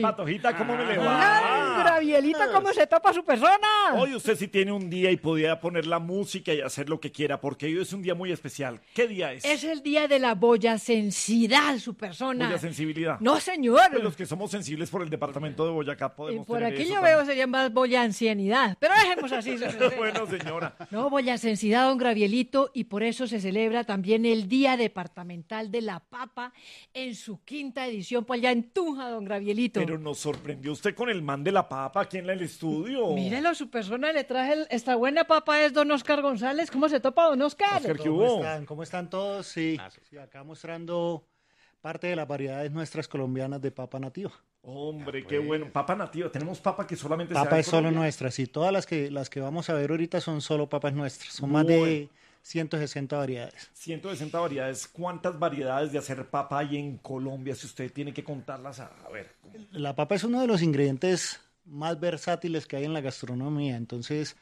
Patojita, ¿cómo me le Hola, va? Gravielito, ¿cómo se topa su persona? Hoy usted sí tiene un día y podía poner la música y hacer lo que quiera, porque hoy es un día muy especial. ¿Qué día es? Es el día de la boyacensidad, su persona. Mucha sensibilidad. No, señor. Pues los que somos sensibles por el departamento de Boyacá podemos Por tener aquí eso yo veo sería más boyancianidad. Pero dejemos así. también. Bueno, señora. No, boyacensidad, don Gravielito, y por eso se celebra también el Día Departamental de la Papa en su 5ª edición, pues allá en Tunja, don Gravielito. Pero nos sorprendió usted con el man de la papa aquí en el estudio. Mírelo, su persona, le traje esta buena papa, es don Oscar González. ¿Cómo se topa, don Oscar? Oscar, ¿qué ¿Cómo hubo? están? ¿Cómo están todos? Sí, sí, acá mostrando parte de las variedades nuestras colombianas de papa nativa. Hombre, qué bueno. Papa nativa. Tenemos papa que solamente se da Papa en es solo Colombia. nuestra, sí. Todas las que vamos a ver ahorita son solo papas nuestras. Son más de 160 variedades. 160 variedades. ¿Cuántas variedades de hacer papa hay en Colombia? Si usted tiene que contarlas, a ver. La papa es uno de los ingredientes más versátiles que hay en la gastronomía. Entonces,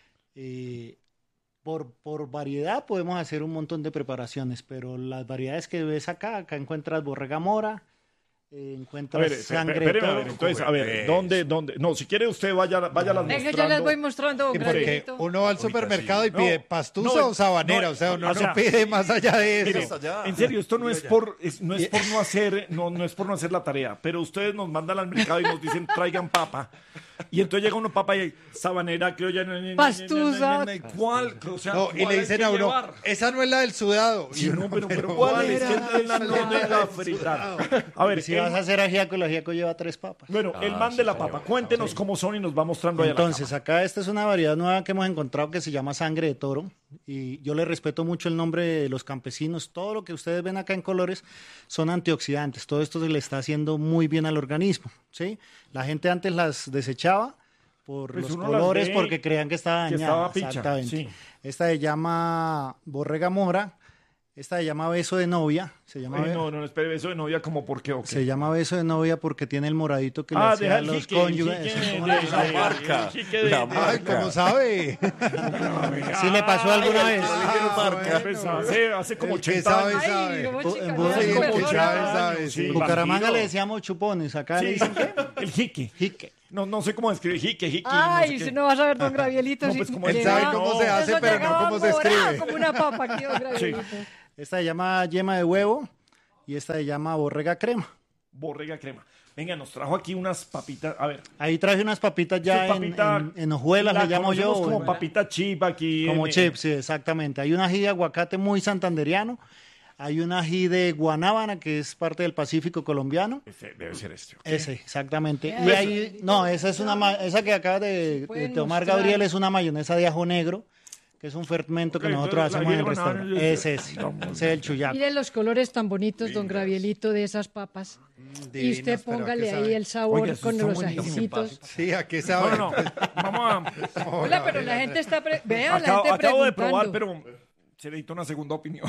por variedad podemos hacer un montón de preparaciones, pero las variedades que ves acá encuentras borrega mora, A encuentras ver, sangre de espéreme, a toro. ver, entonces, a ver, ¿dónde? No, si quiere usted vaya las Venga, mostrando. yo les voy mostrando, don Sí, porque Gravielito. uno va al supermercado y No, pide pastusa no, o sabanera, no, o sea, uno o sea, no pide más allá de Mire, eso. en serio, esto no es por no hacer no es por no hacer la tarea, pero ustedes nos mandan al mercado y nos dicen traigan papa. Y entonces llega uno papa y sabanera, criolla, Pastusa. ¿cuál? O sea, No, y ¿cuál le hay dicen que a uno, llevar? esa no es la del sudado. Sí, Y no, uno, pero ¿cuál es? era? Que la no deja fritar. A ver, Y si vas a hacer ajiaco, el ajiaco lleva 3 papas. bueno, el man de la papa, cuéntenos cómo son y nos va mostrando ahí a la Entonces, acá esta es una variedad nueva que hemos encontrado que se llama sangre de toro. Y yo le respeto mucho el nombre de los campesinos. Todo lo que ustedes ven acá en colores son antioxidantes. Todo esto se le está haciendo muy bien al organismo, ¿sí? La gente antes las desechaba por Pues los uno las colores ve porque creían que estaba que dañada. estaba picha, Exactamente. sí. Esta se llama borrega mora. Esta se llama beso de novia. Se llama, Ay, no, espere, beso de novia como por qué o qué. se llama beso de novia porque tiene el moradito que le deja hacía a el los jique, cónyuges. el jique Eso, de- La marca. el jique de- La de- marca. Ay, ¿cómo sabe? ¿Sí le pasó alguna vez? Pues hace como El que 80 sabe, años. sabe. como Bu- chica, en ¿no? Bu- Sí, Como el que persona. sabe, sí. En Bucaramanga bandido. le decíamos chupones, acá le Sí, dicen ¿qué? el jique. Jique. No sé cómo describir jique. Ay, no sé si qué. no vas a ver, don Gravielito. No, si pues, como él llegaba- sabe cómo se hace, eso pero no llegaba cómo se morado escribe. Como una papa aquí, don Gravielito. Esta se llama yema de huevo y esta se llama borrega crema. Borrega crema. Venga, nos trajo aquí unas papitas. A ver. Ahí traje unas papitas ya Esta papita, en hojuelas, la le llamo yo. conocemos como bueno, papita chip aquí. como en- chips, sí, exactamente. Hay un ají de aguacate muy santanderiano. Hay un ají de guanábana, que es parte del Pacífico colombiano. Debe ser este. Ese, exactamente. Ya, Y ahí, no, esa es esa que acaba de Pueden tomar mostrar. Gabriel, es una mayonesa de ajo negro, que es un fermento que Ok, nosotros entonces, hacemos en el la restaurante. guanábana, Ese es el chuyaco. Miren los colores tan bonitos, don Gravielito, de esas papas. Y usted Divinas, pero ¿a póngale qué ahí sabe? el sabor Oiga, eso con está los buenísimo. ajicitos. Sí, ¿a qué sabe? No. Vamos a. Hola, pero la gente está... Vea, la gente Acabo de preguntando. probar, pero se necesita una segunda opinión.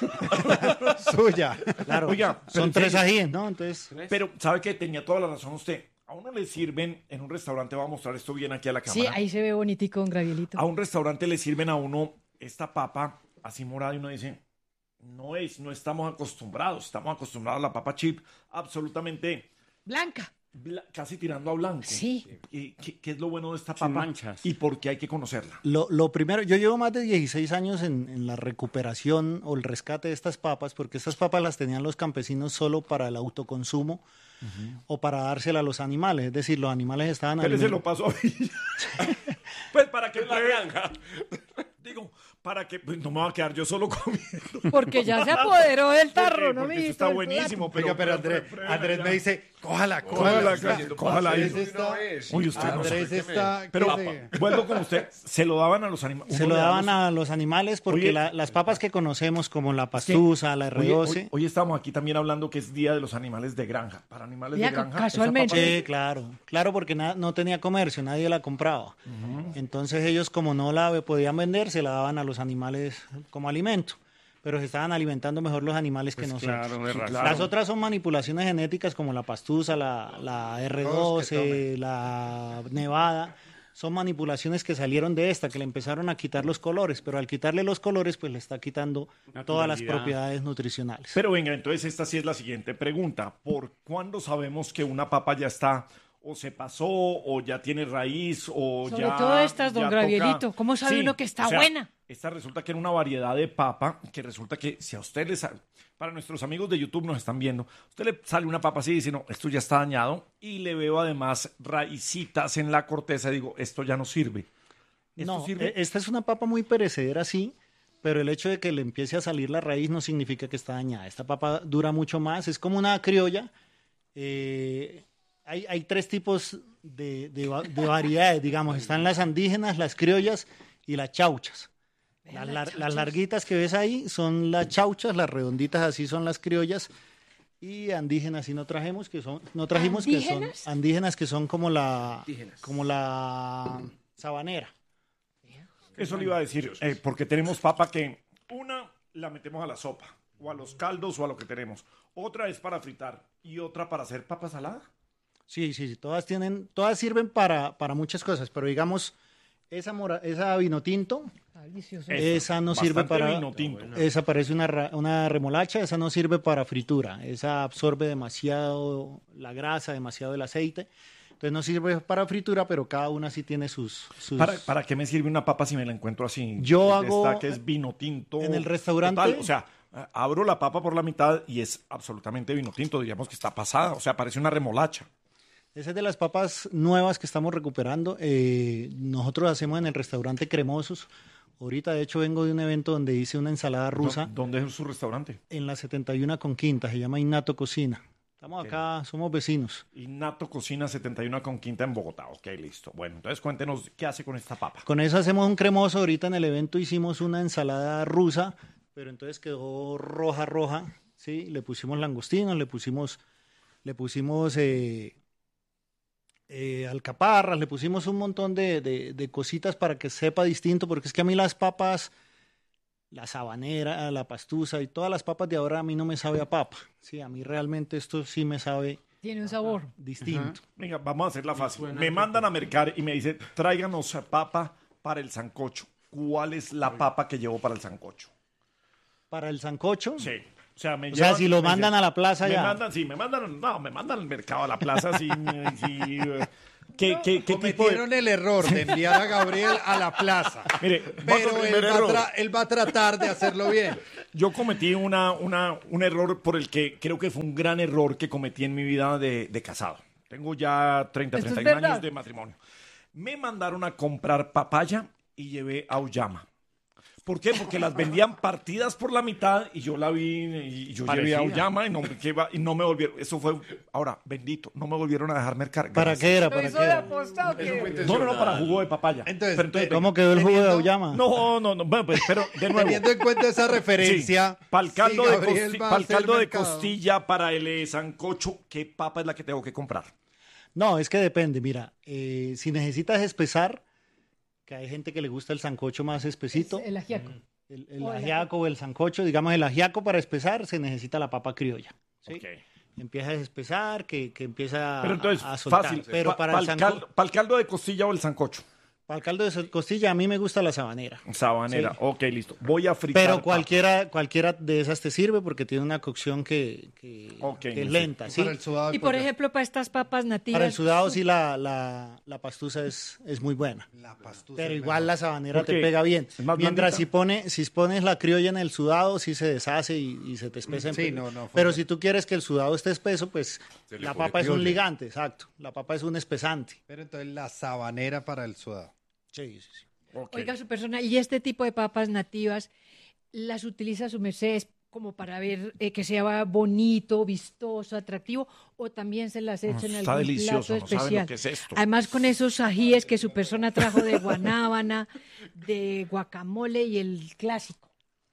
Suya. Claro, Oiga, pero son en 3 serio. ajíes, ¿no? Entonces, Pero, ¿sabe que tenía toda la razón usted? A uno le sirven en un restaurante, voy a mostrar esto bien aquí a la cámara. Sí, ahí se ve bonitico, don Gravielito. A un restaurante le sirven a uno esta papa así morada y uno dice, no estamos acostumbrados a la papa chip absolutamente Blanca. casi tirando a blanco. Sí. ¿Qué es lo bueno de esta Sin papa? manchas. ¿Y por qué hay que conocerla? lo primero, yo llevo más de 16 años en la recuperación o el rescate de estas papas, porque estas papas las tenían los campesinos solo para el autoconsumo o para dársela a los animales, es decir, los animales estaban Pero se alimentados. lo pasó a mí. Pues para que la granja. Digo, para que pues, no me va a quedar yo solo comiendo. Porque ya se apoderó del tarro, ¿no, Porque mijito? eso está del buenísimo. Oiga, pero Andrés Andrés me dice, cójala. Cójala ahí. Andrés está... Uy, usted no Andrés sabe. está... Pero ¿qué se- vuelvo con usted. Se lo daban a los animales. Se lo daban a los animales porque Oye, las papas que conocemos como la pastusa, la R12, Hoy estamos aquí también hablando que es Día de los Animales de Granja. Para animales Ya, de granja. casualmente. esa papa- sí, claro, porque no tenía comercio, nadie la compraba. Entonces ellos como no la podían vender, se la daban a los animales como alimento, pero se estaban alimentando mejor los animales que nosotros. Claro, de razón. claro. Las otras son manipulaciones genéticas como la pastusa, la R12, la nevada, son manipulaciones que salieron de esta, que le empezaron a quitar los colores, pero al quitarle los colores, pues le está quitando todas las Naturalidad. propiedades nutricionales. Pero venga, entonces esta sí es la siguiente pregunta. ¿Por cuándo sabemos que una papa ya está o se pasó o ya tiene raíz o Sobre ya todo estas, don ya Gravielito. toca? ¿Cómo sabe uno que está o sea, buena? Esta resulta que era una variedad de papa que resulta que si a usted les... Para nuestros amigos de YouTube nos están viendo, usted le sale una papa así y dice, no, esto ya está dañado y le veo además raicitas en la corteza y digo, esto ya no sirve. ¿Esto No, sirve? esta es una papa muy perecedera, sí, pero el hecho de que le empiece a salir la raíz no significa que está dañada. Esta papa dura mucho más, es como una criolla. Hay tres tipos de variedades, digamos. Están las andígenas, las criollas y las chauchas. Las larguitas que ves ahí son las chauchas, las redonditas así son las criollas. Y andígenas sí no trajimos, que son ¿Andígenas? andígenas que son como la sabanera. Eso le iba a decir, porque tenemos papa que una la metemos a la sopa, o a los caldos, o a lo que tenemos. Otra es para fritar, y otra para hacer papa salada. Sí, todas sirven para muchas cosas, pero digamos, esa vino tinto, Delicioso. esa no Bastante sirve para, vino tinto. esa parece una remolacha, esa no sirve para fritura, esa absorbe demasiado la grasa, demasiado el aceite, entonces no sirve para fritura, pero cada una sí tiene sus... ¿Para qué me sirve una papa si me la encuentro así? Yo De hago- esta que es vino tinto. en el restaurante- total, o sea, abro la papa por la mitad y es absolutamente vino tinto, diríamos que está pasada, o sea, parece una remolacha. Esa es de las papas nuevas que estamos recuperando. Nosotros hacemos en el restaurante Cremosos. Ahorita, de hecho, vengo de un evento donde hice una ensalada rusa ¿Dónde es su restaurante? en la 71 con Quinta. Se llama Innato Cocina. Estamos acá, somos vecinos. Innato Cocina 71 con Quinta en Bogotá. Ok, listo. Bueno, entonces cuéntenos qué hace con esta papa. Con eso hacemos un cremoso. Ahorita en el evento hicimos una ensalada rusa, pero entonces quedó roja, ¿sí? Le pusimos langostinos, le pusimos alcaparras, le pusimos un montón de cositas para que sepa distinto, porque es que a mí las papas, la sabanera, la pastusa y todas las papas de ahora a mí no me sabe a papa. Sí, a mí realmente esto sí me sabe Tiene un sabor. distinto. Venga, vamos a hacerla fácil. Me mandan a mercar y me dice, tráiganos papa para el sancocho. ¿Cuál es la papa que llevo para el sancocho? Para el sancocho, Sí. O sea, o sea, si lo mandan a la plaza me ya. me mandan al mercado, a la plaza, sí. ¿Qué tipo de...? Cometieron el error de enviar a Gabriel a la plaza. Mire, voy con Pero el primer error. él va a tratar de hacerlo bien. Yo cometí un error por el que creo que fue un gran error que cometí en mi vida de casado. Tengo ya 30, ¿Esto es 31 verdad? años de matrimonio. Me mandaron a comprar papaya y llevé auyama. ¿Por qué? Porque las vendían partidas por la mitad y yo la vi y yo llevé auyama y no me volvieron. Eso fue, ahora, bendito, no me volvieron a dejar mercar. ¿Para Gracias. qué era? Lo ¿Para hizo qué de era? apostado. No, para jugo de papaya. Entonces, Pero entonces, ¿Cómo quedó el jugo de Teniendo- auyama? no, bueno, pues, pero de nuevo. Teniendo en cuenta esa referencia, Para el caldo, si Gabriel va a pa'l hacer caldo de mercado. costilla, para el sancocho, ¿qué papa es la que tengo que comprar? No, es que depende. Mira, si necesitas espesar, que hay gente que le gusta el sancocho más espesito, El ajiaco. el o el ajiaco o el sancocho, digamos el ajiaco para espesar se necesita la papa criolla. ¿sí? Ok. Empieza a espesar, que empieza Pero entonces, a soltar. fácil. Pero para el caldo de costilla o el sancocho. para el caldo de costilla a mí me gusta la sabanera. Sabanera. Sí. Ok, listo. Voy a fritar. Pero papa. cualquiera de esas te sirve porque tiene una cocción que Ok, es sí. lenta. ¿sí? Para el sudado de Y por pollo. ejemplo, para estas papas nativas. Para el sudado sí la pastusa es muy buena. La pastusa Pero es igual la sabanera Porque te pega bien. es más Mientras blandita. si pones la criolla en el sudado, sí se deshace y se te espesa. Sí, no, fue Pero mal. si tú quieres que el sudado esté espeso, pues Se le la pone papa es un criolla. ligante, exacto. La papa es un espesante. Pero entonces la sabanera para el sudado. Sí. Ok. Oiga, su persona, y este tipo de papas nativas, ¿las utiliza su merced como para ver que sea bonito, vistoso, atractivo, o también se las echa en Está algún delicioso, plato no saben especial? lo que es esto. Además, con esos ajíes que su persona trajo de guanábana, de guacamole y el clásico.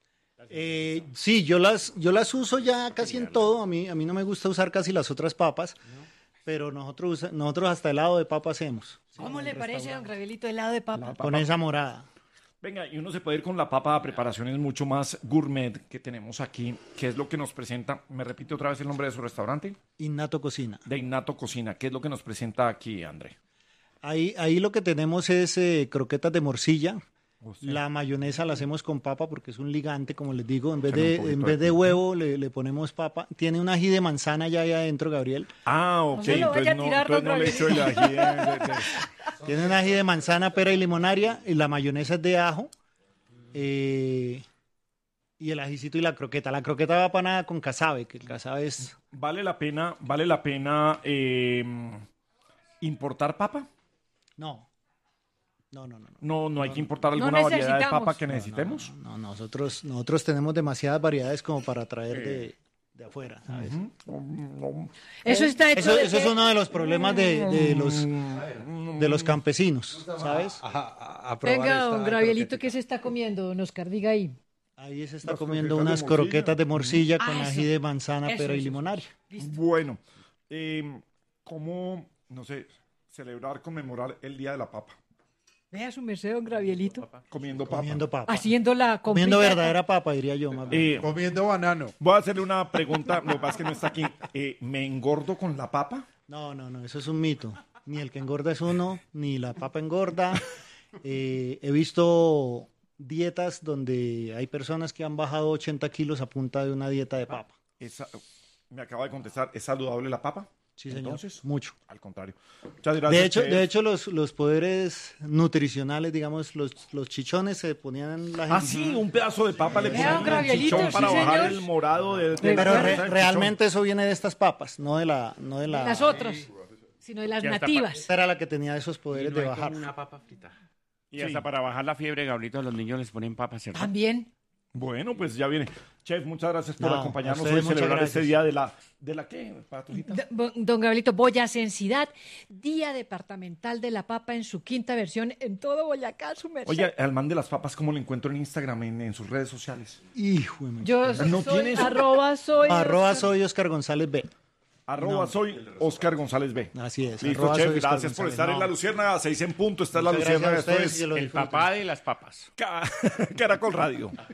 Sí, yo las uso ya casi en todo. A mí no me gusta usar casi las otras papas, pero nosotros hasta helado de papa hacemos. ¿Cómo le parece, don Gabrielito, helado de papa? Con esa morada. Venga, y uno se puede ir con la papa a preparaciones mucho más gourmet que tenemos aquí, que es lo que nos presenta. ¿Me repite otra vez el nombre de su restaurante? Innato Cocina. De Innato Cocina. ¿Qué es lo que nos presenta aquí, André? Ahí lo que tenemos es croquetas de morcilla. La mayonesa la hacemos con papa porque es un ligante, como les digo. En vez de huevo le ponemos papa. Tiene un ají de manzana ya ahí adentro, Gabriel. Ah, ok. No se lo vaya a tirar, entonces no le echo el ají. Tiene un ají de manzana, pera y limonaria. Y la mayonesa es de ajo. Y el ajicito y la croqueta. La croqueta va panada con casabe, que el casabe es... ¿Vale la pena importar papa? No, no. No hay que importar alguna variedad de papa que necesitemos. No, nosotros tenemos demasiadas variedades como para traer de afuera, ¿sabes? Eso está hecho Eso es uno de los problemas de los campesinos, ¿sabes? A probar Venga, esta don Gravielito, croquetica. ¿qué se está comiendo, don Oscar? Diga ahí. Ahí se está Las comiendo croquetas de unas morcilla. croquetas de morcilla con Ah, ají eso. de manzana, Eso, pera y eso. limonaria. Bueno, ¿cómo, no sé, conmemorar el Día de la Papa? Vea su merced, don Gravielito. Comiendo papa. Comiendo papa. Haciendo la Comiendo compita- verdadera papa, diría yo. Más bien. Comiendo banano. Voy a hacerle una pregunta, lo que pasa es que no está aquí. ¿Me engordo con la papa? No, eso es un mito. Ni el que engorda es uno, ni la papa engorda. He visto dietas donde hay personas que han bajado 80 kilos a punta de una dieta de papa. Me acaba de contestar, ¿es saludable la papa? Sí, señor. Entonces, Mucho. al contrario. Muchas gracias. De hecho los poderes nutricionales, digamos, los chichones se ponían la Ah, gente. sí, un pedazo de papa le Vea, ponen un un Gravielito, chichón para sí, bajar señor. el morado de Pero la grasa del realmente eso viene de estas papas, no de la... Las otras, sino de las Y hasta nativas. Esta era la que tenía esos poderes Y de no hay bajar. como una papa frita. Y Sí. hasta para bajar la fiebre, Gabrielito, a los niños les ponen papas, ¿cierto? También. chichón. Bueno, pues ya viene. Chef, muchas gracias por No, acompañarnos a hoy ustedes a muchas celebrar este gracias. día de la ¿qué, Patojita? Don Gabrielito, Boyacensidad, Día Departamental de la Papa en su quinta versión en todo Boyacá, su merced. Oye, al man de las papas, ¿cómo lo encuentro en Instagram, en sus redes sociales? Hijo de madre. Yo ¿No soy tienes? Arroba soy Oscar González B. Soy Oscar González B. Así es. Listo, arroba chef, soy Oscar gracias por González. estar en No. La Luciérnaga, 6 en punto, está La Muchas gracias Luciérnaga, a esto ustedes es y lo El disfruten. papá de las papas. Caracol Radio.